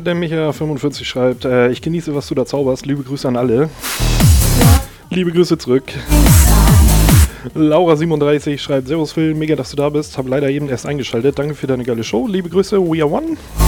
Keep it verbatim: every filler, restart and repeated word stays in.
der Micha fünfundvierzig schreibt, äh, ich genieße, was du da zauberst. Liebe Grüße an alle. Liebe Grüße zurück. Laura siebenunddreißig schreibt, Servus Phil, mega, dass du da bist. Hab leider eben erst eingeschaltet. Danke für deine geile Show. Liebe Grüße, We Are One.